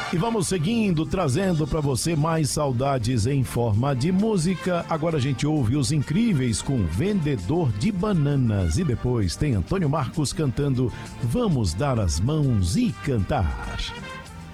E vamos seguindo, trazendo para você mais saudades em forma de música. Agora a gente ouve Os Incríveis com Vendedor de Bananas. E depois tem Antônio Marcos cantando Vamos Dar as Mãos e Cantar.